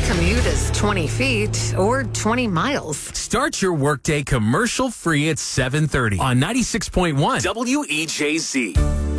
commute is 20 feet or 20 miles. Start your workday commercial free at 7:30 on 96.1 WEJZ.